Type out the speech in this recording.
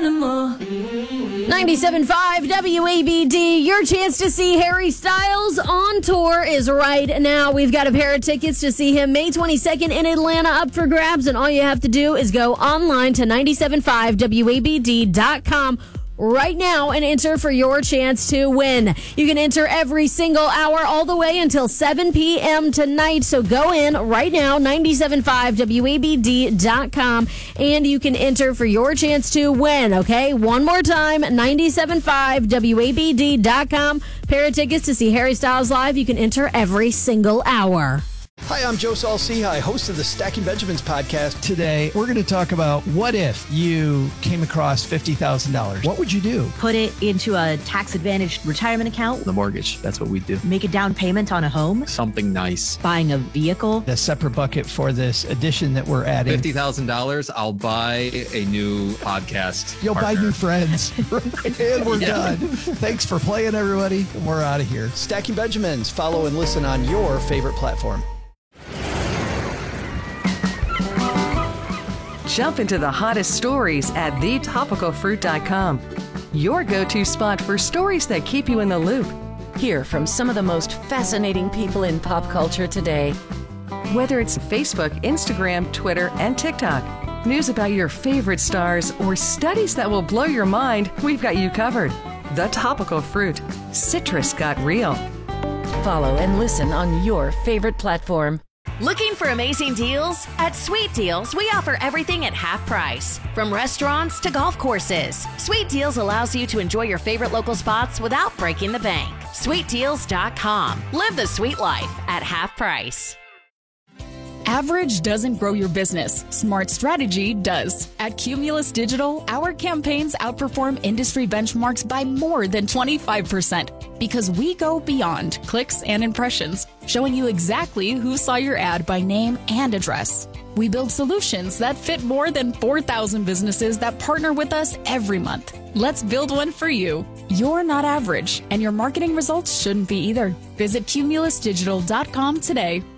anymore. 97.5 WABD, your chance to see Harry Styles on tour is right now. We've got a pair of tickets to see him May 22nd in Atlanta up for grabs, and all you have to do is go online to 975WABD.com right now and enter for your chance to win. You can enter every single hour all the way until 7 p.m. tonight. So go in right now, 975WABD.com, and you can enter for your chance to win. Okay, one more time, 975WABD.com. Pair of tickets to see Harry Styles live. You can enter every single hour. Hi, I'm Joe Saul-Sehy, host of the Stacking Benjamins podcast. Today, we're going to talk about what if you came across $50,000. What would you do? Put it into a tax-advantaged retirement account. The mortgage, that's what we do. Make a down payment on a home. Something nice. Buying a vehicle. A separate bucket for this addition that we're adding. $50,000, I'll buy a new podcast You'll partner. buy new friends. And we're done. Thanks for playing, everybody. We're out of here. Stacking Benjamins. Follow and listen on your favorite platform. Jump into the hottest stories at thetopicalfruit.com. Your go-to spot for stories that keep you in the loop. Hear from some of the most fascinating people in pop culture today. Whether it's Facebook, Instagram, Twitter, and TikTok, news about your favorite stars, or studies that will blow your mind, we've got you covered. The Topical Fruit. Citrus got real. Follow and listen on your favorite platform. Looking for amazing deals? At Sweet Deals, we offer everything at half price. From restaurants to golf courses, Sweet Deals allows you to enjoy your favorite local spots without breaking the bank. SweetDeals.com. Live the sweet life at half price. Average doesn't grow your business. Smart strategy does. At Cumulus Digital, our campaigns outperform industry benchmarks by more than 25% because we go beyond clicks and impressions, showing you exactly who saw your ad by name and address. We build solutions that fit more than 4,000 businesses that partner with us every month. Let's build one for you. You're not average, and your marketing results shouldn't be either. Visit cumulusdigital.com today.